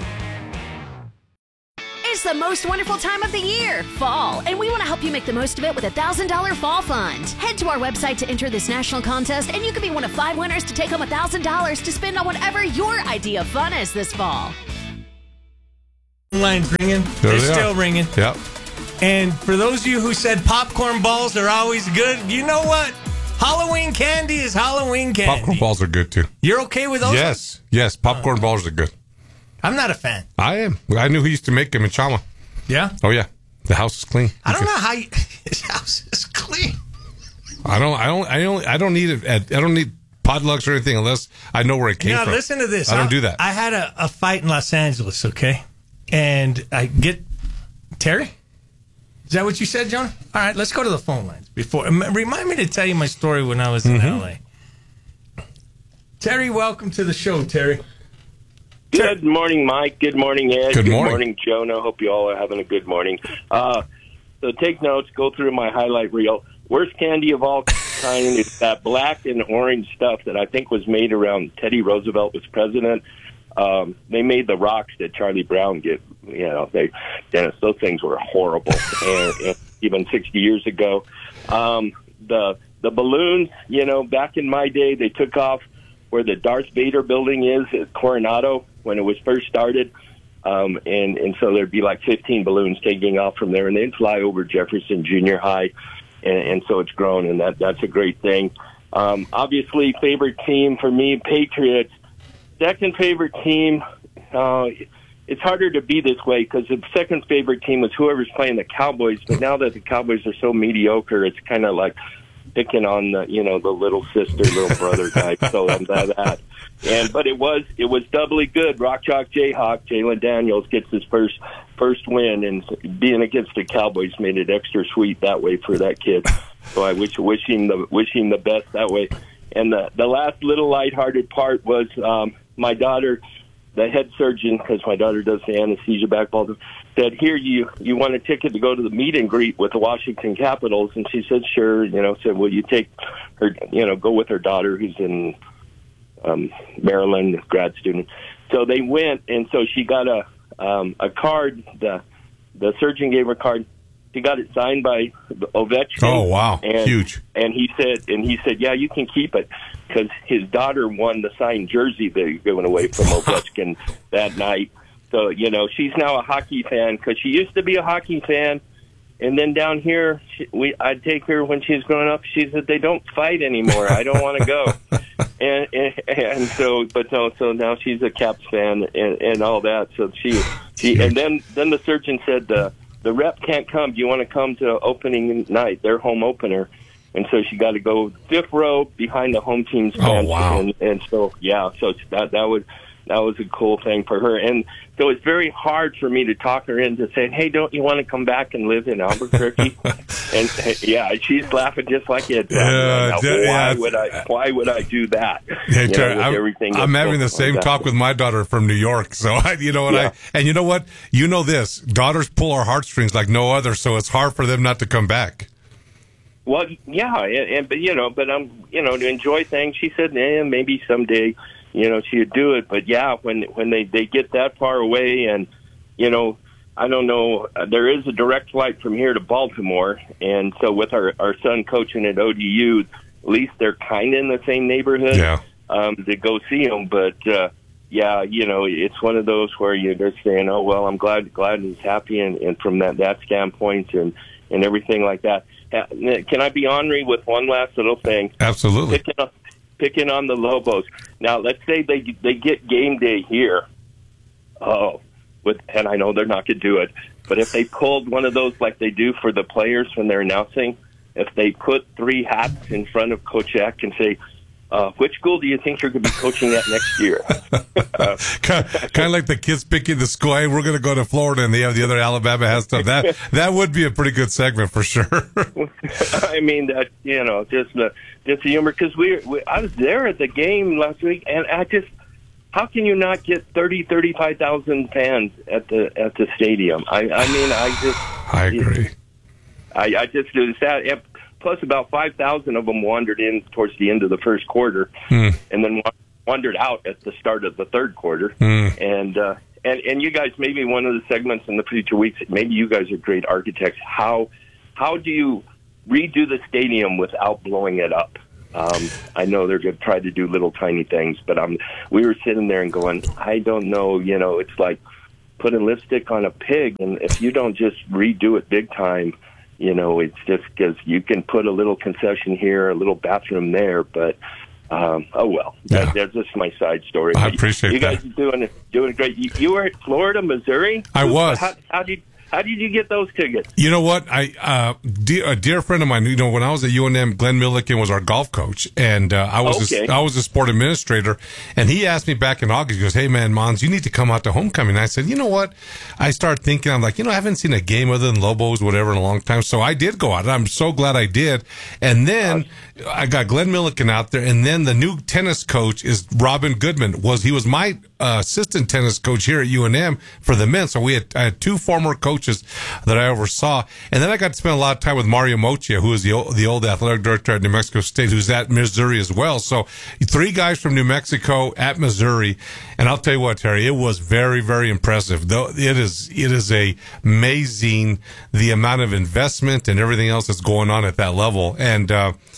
It's the most wonderful time of the year, fall, and we want to help you make the most of it with a $1,000 fall fund. Head to our website to enter this national contest, and you could be one of 5 winners to take home $1,000 to spend on whatever your idea of fun is this fall. Line's ringing. They're still ringing. Yep. And for those of you who said popcorn balls are always good, you know what? Halloween candy is Halloween candy. Popcorn balls are good, too. You're okay with those? Yes. Yes, popcorn balls are good. I'm not a fan. I am. I knew who used to make them in Chama. Yeah? Oh, yeah. The house is clean. I don't know how his house is clean. I don't need it. I don't need potlucks or anything unless I know where it came from. Listen to this. I don't do that. I had a fight in Los Angeles, okay? And I get Terry? Is that what you said, Jonah? All right, let's go to the phone lines. Remind me to tell you my story when I was in L.A. Terry, welcome to the show, Terry. Good morning, Mike. Good morning, Ed. Good morning, Jonah. Hope you all are having a good morning. So take notes, go through my highlight reel. Worst candy of all time is that black and orange stuff that I think was made around Teddy Roosevelt was president. They made the rocks that Charlie Brown get. Dennis, those things were horrible. and even 60 years ago, the balloons. Back in my day, they took off where the Darth Vader building is at Coronado when it was first started, and so there'd be like 15 balloons taking off from there, and they'd fly over Jefferson Junior High, and so it's grown, and that's a great thing. Obviously, favorite team for me, Patriots. Second favorite team, it's harder to be this way because the second favorite team was whoever's playing the Cowboys. But now that the Cowboys are so mediocre, it's kind of like picking on the little sister, little brother type. So I'm that. But it was doubly good. Rock Chalk Jayhawk, Jalen Daniels gets his first win, and being against the Cowboys made it extra sweet that way for that kid. So I wish him the best that way. And the last little lighthearted part was my daughter, the head surgeon, because my daughter does the anesthesia back, said, "Here, you want a ticket to go to the meet and greet with the Washington Capitals?" And she said, "Sure." Said, "Will you take her? Go with her daughter who's in Maryland, grad student." So they went, and so she got a card. The surgeon gave her a card. She got it signed by Ovechkin. Oh, wow. Huge. And he said, "Yeah, you can keep it," because his daughter won the signed jersey they were giving away from Ovechkin that night. So, she's now a hockey fan because she used to be a hockey fan. And then down here, I'd take her when she was growing up. She said, "They don't fight anymore. I don't want to go." So now she's a Caps fan and all that. So she and then the surgeon said, the rep can't come. Do you want to come to opening night, their home opener? And so she got to go 5th row behind the home team's bench. Oh, wow. And so, yeah, so that was a cool thing for her. And so it's very hard for me to talk her into saying, "Hey, don't you want to come back and live in Albuquerque?" And yeah, she's laughing just like it. Why would I do that? Hey, Terry, I'm having the same talk with my daughter from New York. So you know what? You know this. Daughters pull our heartstrings like no other, so it's hard for them not to come back. Well, yeah, but I'm, to enjoy things. She said, maybe someday, she'd do it. But yeah, when they get that far away, and I don't know, there is a direct flight from here to Baltimore, and so with our son coaching at ODU, at least they're kind of in the same neighborhood. Yeah. To go see them, but yeah, it's one of those where you're just saying, oh, well, I'm glad he's happy, and from that standpoint and everything like that. Can I be ornery with one last little thing? Absolutely. Picking on the Lobos. Now, let's say they get game day here. And I know they're not going to do it, but if they pulled one of those like they do for the players when they're announcing, if they put 3 hats in front of Coach Eck and say, which school do you think you're going to be coaching at next year? kind of like the kids picking the school. Hey, we're going to go to Florida, and they have the other Alabama has stuff. That would be a pretty good segment for sure. I mean, that just the humor, because I was there at the game last week, and how can you not get 35,000 fans at the stadium? I agree. I just do that. Plus, about 5,000 of them wandered in towards the end of the first quarter, and then wandered out at the start of the third quarter. And you guys, maybe one of the segments in the future weeks, maybe you guys are great architects. How do you redo the stadium without blowing it up? I know they're going to try to do little tiny things, but we were sitting there and going, I don't know. It's like putting lipstick on a pig, and if you don't just redo it big time. It's just because you can put a little concession here, a little bathroom there, but oh well. Yeah. That's just my side story. I appreciate you guys are doing great. You were at Florida, Missouri. I was. How did you get those tickets? You know what? A dear friend of mine, when I was at UNM, Glenn Milliken was our golf coach, and I was a sport administrator, and he asked me back in August, he goes, hey man, Mons, you need to come out to homecoming. And I said, you know what? I started thinking, I'm like, I haven't seen a game other than Lobos, whatever, in a long time. So I did go out, and I'm so glad I did. And then I got Glenn Milliken out there, and then the new tennis coach is Robin Goodman. He was my assistant tennis coach here at UNM for the men. So I had 2 former coaches that I oversaw. And then I got to spend a lot of time with Mario Mochia, who is the old athletic director at New Mexico State, who's at Missouri as well. So 3 guys from New Mexico at Missouri. And I'll tell you what, Terry, it was very, very impressive. Though it is amazing the amount of investment and everything else that's going on at that level. And,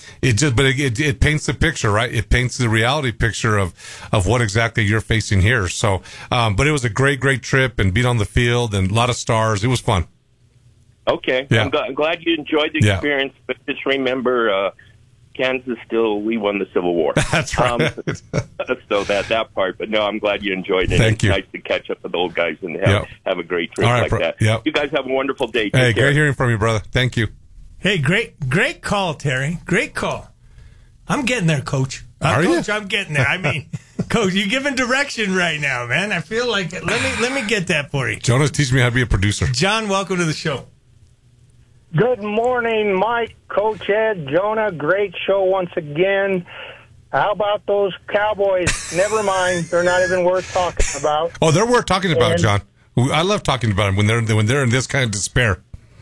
it paints the picture, right? It paints the reality picture of what exactly you're facing here. So, but it was a great, great trip, and being on the field and a lot of stars. It was fun. Okay. Yeah. I'm glad you enjoyed the experience, but just remember, Kansas we won the Civil War. That's right. So that part, but no, I'm glad you enjoyed it. Thank you. Nice to catch up with old guys and have a great trip that. Yep. You guys have a wonderful day. Hey, great hearing from you, brother. Thank you. Hey, great call, Terry. Great call. I'm getting there, Coach. Coach, I'm getting there. I mean, Coach, you're giving direction right now, man. I feel like let me get that for you. Jonah's teaching me how to be a producer. John, welcome to the show. Good morning, Mike, Coach Ed, Jonah. Great show once again. How about those Cowboys? Never mind. They're not even worth talking about. Oh, they're worth talking about, John. I love talking about them when they're in this kind of despair.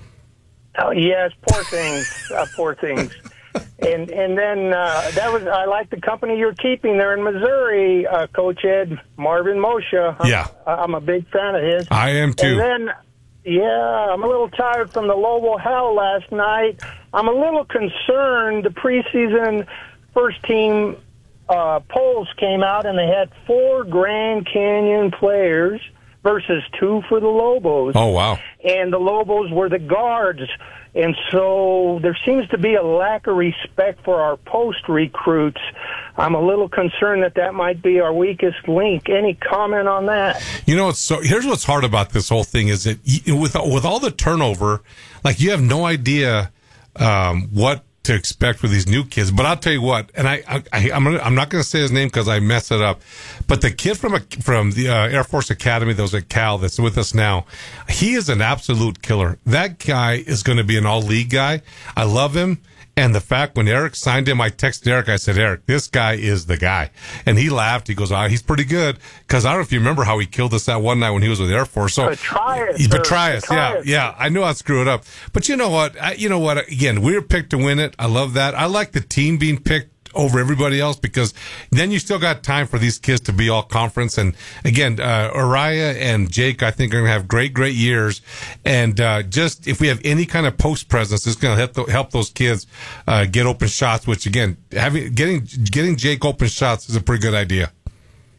Oh, yes, poor things. And then I like the company you're keeping there in Missouri, Coach Ed, Marvin Moshe. I'm a big fan of his. I am too. And then, I'm a little tired from the Lobo hell last night. I'm a little concerned. The preseason first team polls came out, and they had 4 Grand Canyon players versus 2 for the Lobos. Oh, wow. And the Lobos were the guards. And so there seems to be a lack of respect for our post recruits. I'm a little concerned that might be our weakest link. Any comment on that? Here's what's hard about this whole thing is that with all the turnover, like you have no idea what to expect with these new kids. But I'll tell you what, and I'm not going to say his name because I mess it up. But the kid from the Air Force Academy that was at Cal that's with us now, he is an absolute killer. That guy is going to be an all-league guy. I love him. And the fact when Eric signed him, I texted Eric. I said, Eric, this guy is the guy. And he laughed. He goes, he's pretty good. Because I don't know if you remember how he killed us that one night when he was with Air Force. So Petraeus. Yeah. I knew I'd screw it up. But you know what? Again, we were picked to win it. I love that. I like the team being picked over everybody else because then you still got time for these kids to be all conference. And again, Uriah and Jake, I think, are going to have great, great years. And just if we have any kind of post presence, it's going to help those kids get open shots. Which again, getting Jake open shots is a pretty good idea.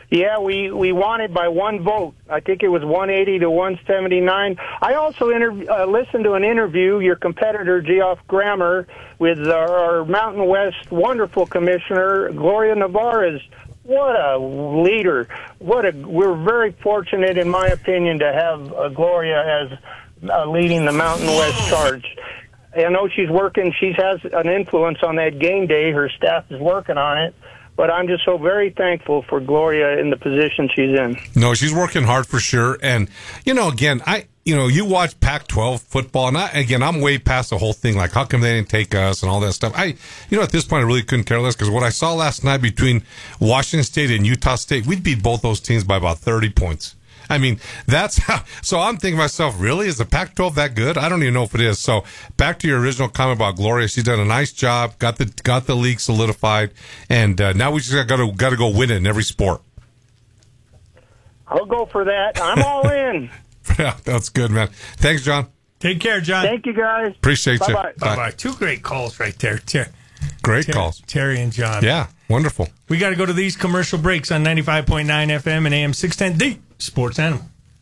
Yeah, we won it by one vote. I think it was 180 to 179. I also listened to an interview, your competitor, Geoff Grammer, with our Mountain West wonderful commissioner, Gloria Navarez. What a leader. We're very fortunate, in my opinion, to have Gloria as leading the Mountain West charge. I know she's working. She has an influence on that game day. Her staff is working on it. But I'm just so very thankful for Gloria in the position she's in. No, she's working hard for sure. And, again, you watch Pac-12 football, and I'm way past the whole thing. Like, how come they didn't take us and all that stuff? At this point, I really couldn't care less because what I saw last night between Washington State and Utah State, we'd beat both those teams by about 30 points. I mean, that's how. So I'm thinking to myself, really? Is the Pac-12 that good? I don't even know if it is. So back to your original comment about Gloria. She's done a nice job, got the league solidified, and now we just got to go win it in every sport. I'll go for that. I'm all in. Yeah, that's good, man. Thanks, John. Take care, John. Thank you, guys. Appreciate you. Bye-bye. Two great calls right there. Great calls. Terry and John. Yeah, wonderful. We got to go to these commercial breaks on 95.9 FM and AM 610, the Sports Animal.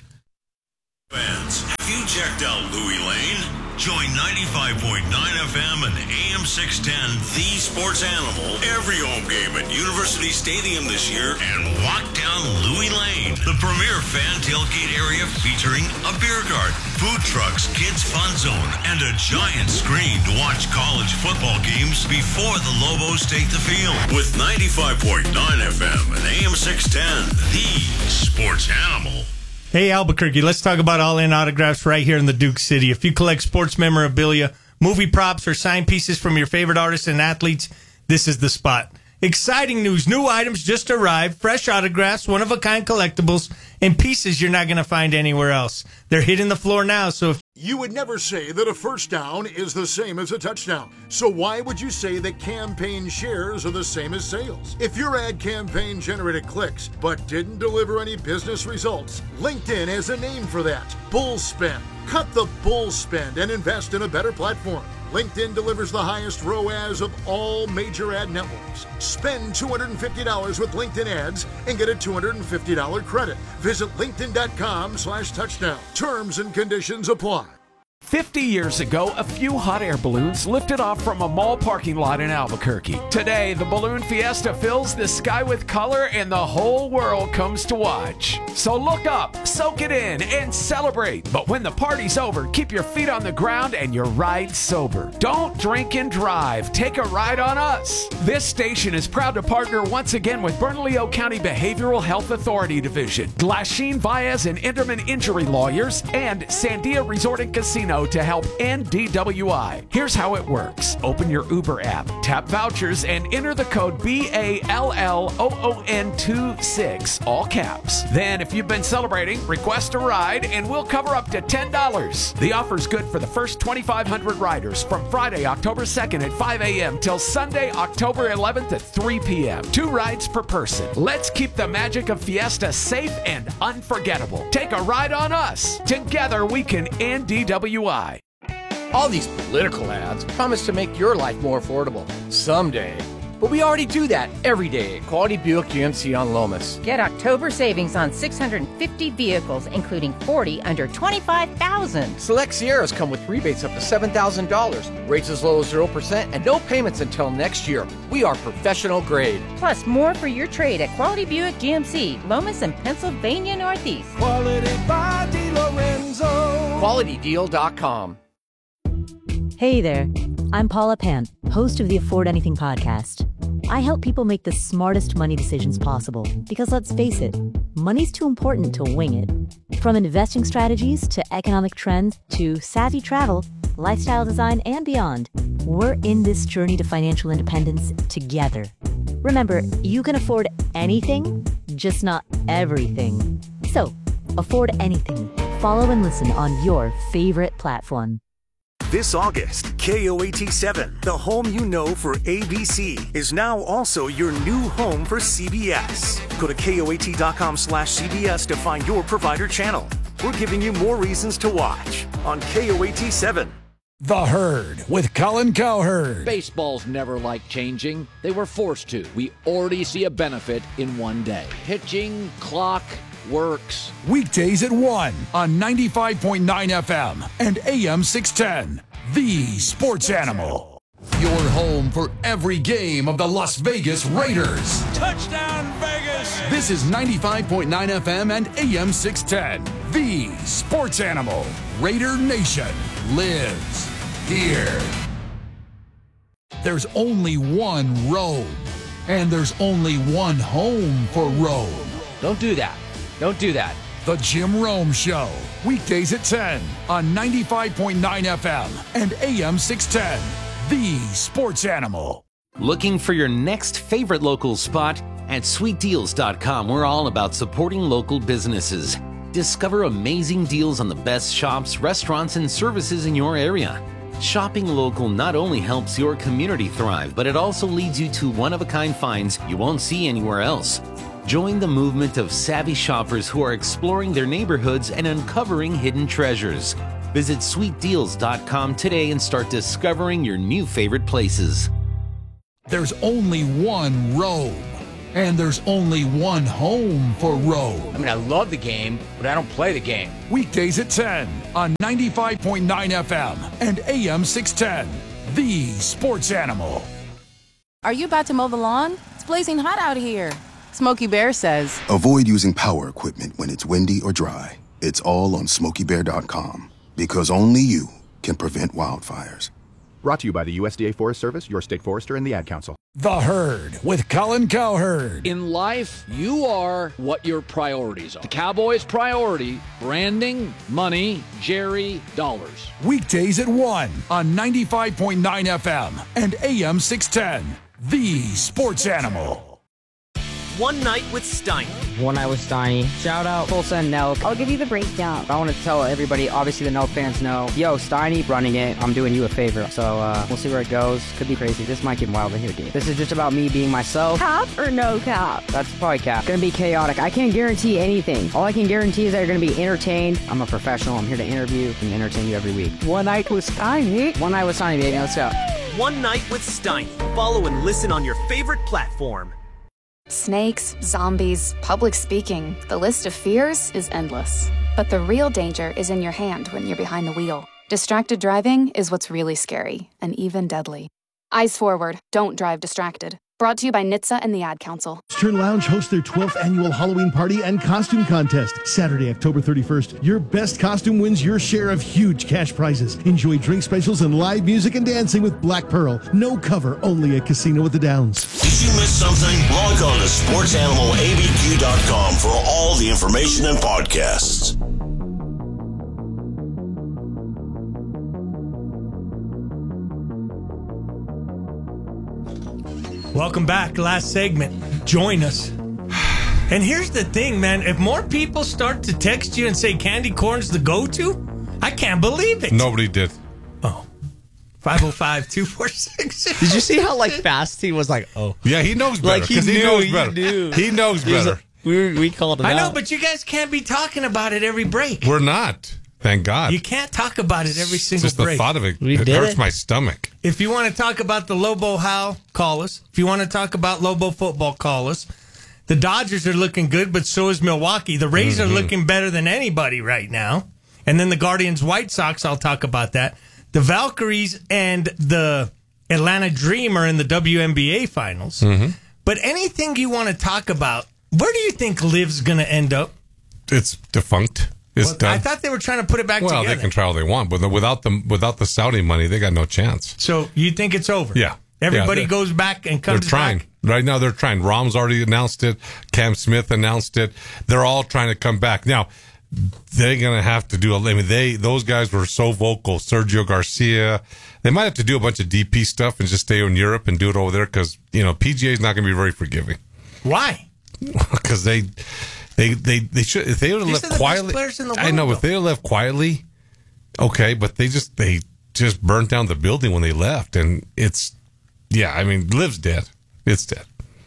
Fans, have you checked out Louis Lane? Join 95.9 FM and AM 610, the Sports Animal, every home game at University Stadium this year and walk down Louis Lane, the premier fan tailgate area featuring a beer garden, food trucks, kids fun zone, and a giant screen to watch college football games before the Lobos take the field. With 95.9 FM and AM 610, the Sports Animal. Hey, Albuquerque, let's talk about All-In Autographs right here in the Duke City. If you collect sports memorabilia, movie props, or signed pieces from your favorite artists and athletes, this is the spot. Exciting news. New items just arrived, fresh autographs, one-of-a-kind collectibles, and pieces you're not going to find anywhere else. They're hitting the floor now, so if you would never say that a first down is the same as a touchdown. So why would you say that campaign shares are the same as sales? If your ad campaign generated clicks but didn't deliver any business results, LinkedIn has a name for that. Bull spend. Cut the bull spend and invest in a better platform. LinkedIn delivers the highest ROAS of all major ad networks. Spend $250 with LinkedIn ads and get a $250 credit. Visit linkedin.com/touchdown. Terms and conditions apply. 50 years ago, a few hot air balloons lifted off from a mall parking lot in Albuquerque. Today, the Balloon Fiesta fills the sky with color and the whole world comes to watch. So look up, soak it in, and celebrate. But when the party's over, keep your feet on the ground and your ride sober. Don't drink and drive. Take a ride on us. This station is proud to partner once again with Bernalillo County Behavioral Health Authority Division, Glasheen, Baez, and Enderman Injury Lawyers, and Sandia Resort and Casino to help end DWI. Here's how it works. Open your Uber app, tap vouchers, and enter the code BALLOON26, all caps. Then, if you've been celebrating, request a ride, and we'll cover up to $10. The offer's good for the first 2,500 riders from Friday, October 2nd at 5 a.m. till Sunday, October 11th at 3 p.m. 2 rides per person. Let's keep the magic of Fiesta safe and unforgettable. Take a ride on us. Together, we can end DWI. All these political ads promise to make your life more affordable someday. But we already do that every day at Quality Buick GMC on Lomas. Get October savings on 650 vehicles, including 40 under $25,000. Select Sierras come with rebates up to $7,000, rates as low as 0%, and no payments until next year. We are professional grade. Plus, more for your trade at Quality Buick GMC, Lomas and Pennsylvania Northeast. Quality by DiLorenzo. QualityDeal.com. Hey there, I'm Paula Pant, host of the Afford Anything podcast. I help people make the smartest money decisions possible because, let's face it, money's too important to wing it. From investing strategies to economic trends to savvy travel, lifestyle design, and beyond, we're in this journey to financial independence together. Remember, you can afford anything, just not everything. So, afford anything. Follow and listen on your favorite platform. This August, KOAT7, the home you know for ABC, is now also your new home for CBS. Go to KOAT.com/CBS to find your provider channel. We're giving you more reasons to watch on KOAT7. The Herd with Colin Cowherd. Baseball's never liked changing. They were forced to. We already see a benefit in one day. Pitching, clock, works. Weekdays at 1 on 95.9 FM and AM 610. The Sports Animal. Your home for every game of the Las Vegas Raiders. Touchdown, Vegas! This is 95.9 FM and AM 610. The Sports Animal. Raider Nation lives here. There's only one Rome, and there's only one home for Rome. Don't do that. Don't do that. The Jim Rome Show. Weekdays at 10 on 95.9 FM and AM 610. The Sports Animal. Looking for your next favorite local spot? At sweetdeals.com, we're all about supporting local businesses. Discover amazing deals on the best shops, restaurants, and services in your area. Shopping local not only helps your community thrive, but it also leads you to one-of-a-kind finds you won't see anywhere else. Join the movement of savvy shoppers who are exploring their neighborhoods and uncovering hidden treasures. Visit sweetdeals.com today and start discovering your new favorite places. There's only one Rome, and there's only one home for Rome. I mean, I love the game, but I don't play the game. Weekdays at 10 on 95.9 FM and AM 610. The Sports Animal. Are you about to mow the lawn? It's blazing hot out here. Smokey Bear says, avoid using power equipment when it's windy or dry. It's all on SmokeyBear.com. Because only you can prevent wildfires. Brought to you by the USDA Forest Service, your state forester, and the Ad Council. The Herd with Colin Cowherd. In life, you are what your priorities are. The Cowboys' priority, branding, money, Jerry, dollars. Weekdays at 1 on 95.9 FM and AM 610. The Sports Animal. One Night with Steiny. One Night with Steiny. Shout out Tulsa and Nelk. I'll give you the breakdown. I want to tell everybody, obviously the Nelk fans know, yo, Steiny running it. I'm doing you a favor. So we'll see where it goes. Could be crazy. This might get wild in here, dude. This is just about me being myself. Cap or no cap? That's probably cap. Gonna be chaotic. I can't guarantee anything. All I can guarantee is that you're gonna be entertained. I'm a professional. I'm here to interview and entertain you every week. One Night with Steiny. One Night with Steiny, baby. Let's go. One Night with Steiny. Follow and listen on your favorite platform. Snakes, zombies, public speaking, the list of fears is endless. But the real danger is in your hand when you're behind the wheel. Distracted driving is what's really scary, and even deadly. Eyes forward, don't drive distracted. Brought to you by NHTSA and the Ad Council. Stern Lounge hosts their 12th annual Halloween party and costume contest. Saturday, October 31st. Your best costume wins your share of huge cash prizes. Enjoy drink specials and live music and dancing with Black Pearl. No cover, only at Casino at the Downs. Did you miss something? Log on to sportsanimalabq.com for all the information and podcasts. Welcome back. Last segment. Join us. And here's the thing, man. If more people start to text you and say candy corn's the go-to, I can't believe it. Nobody did. Oh. 505-246. Did you see how fast he was like, oh. Yeah, he knows better. He knows better. He knows better. We called him out. I know, but you guys can't be talking about it every break. We're not. Thank God. You can't talk about it every single Just break. the thought of it, it hurts my stomach. If you want to talk about the Lobo Howl, call us. If you want to talk about Lobo football, call us. The Dodgers are looking good, but so is Milwaukee. The Rays are looking better than anybody right now. And then the Guardians White Sox, I'll talk about that. The Valkyries and the Atlanta Dream are in the WNBA finals. But anything you want to talk about, where do you think Liv's going to end up? It's defunct. It's done. I thought they were trying to put it back together. Well, they can try all they want, but without the Saudi money, they got no chance. So you think it's over? Yeah. Everybody goes back and comes back? They're trying. Right now, they're trying. Rom's already announced it. Cam Smith announced it. They're all trying to come back. Now, they're going to have to do those guys were so vocal. Sergio Garcia. They might have to do a bunch of DP stuff and just stay in Europe and do it over there because, PGA is not going to be very forgiving. Why? Because they should, if they would have left quietly. I know, if they would have left quietly, okay, but they just burnt down the building when they left, and Liv's dead. It's dead.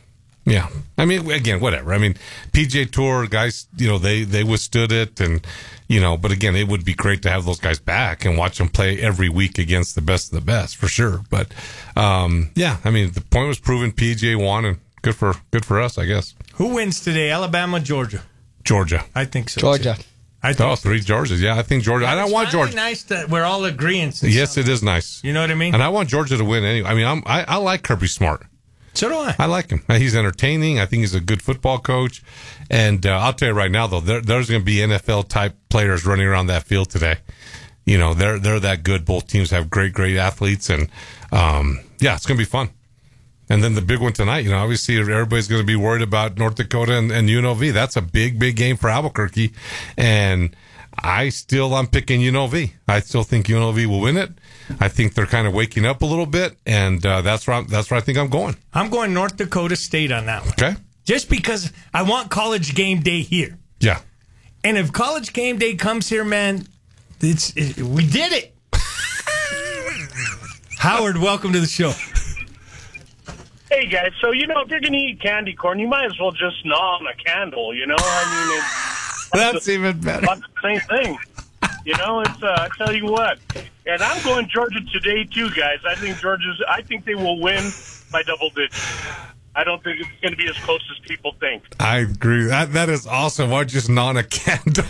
Yeah. I mean, again, whatever. I mean, PGA Tour guys, they withstood it, and but again, it would be great to have those guys back and watch them play every week against the best of the best, for sure. But yeah, I mean, the point was proven. PGA won, and good for us, I guess. Who wins today? Alabama, Georgia? Georgia. I think so. Georgia. Too. Three Georgias. Yeah, I think Georgia. I don't want Georgia. It's nice that we're all agreeing. Yes, it is nice. You know what I mean? And I want Georgia to win anyway. I mean, I like Kirby Smart. So do I. I like him. He's entertaining. I think he's a good football coach. And I'll tell you right now, though, there's going to be NFL-type players running around that field today. They're that good. Both teams have great athletes. And, yeah, it's going to be fun. And then the big one tonight, obviously everybody's going to be worried about North Dakota and UNLV. That's a big game for Albuquerque. And I'm picking UNLV. I still think UNLV will win it. I think they're kind of waking up a little bit, and that's where I think I'm going. I'm going North Dakota State on that one. Okay. Just because I want College Game Day here. Yeah. And if College Game Day comes here, man, we did it. Howard, welcome to the show. Hey, guys. So, if you're going to eat candy corn, you might as well just gnaw on a candle, I mean, that's even better. It's the same thing. I tell you what. And I'm going Georgia today, too, guys. I think they will win by double digits. I don't think it's going to be as close as people think. I agree. That is awesome. Why just gnaw on a candle?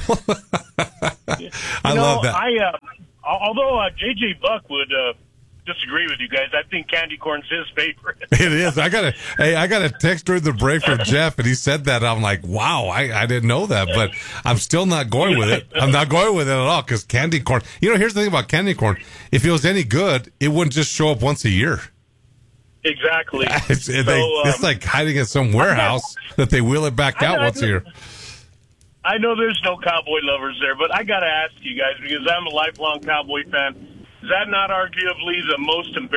I love that. Although J.J. Buck would disagree with you guys, I think candy corn's his favorite. It is. I got a text during the break from Jeff, and he said that. I'm like, wow, I didn't know that, but I'm still not going with it. I'm not going with it at all, because candy corn, here's the thing about candy corn. If it was any good, it wouldn't just show up once a year. Exactly. It's like hiding in some warehouse that they wheel it back out once a year. I know there's no Cowboy lovers there, but I got to ask you guys, because I'm a lifelong Cowboy fan. Is that not arguably the most embarrassing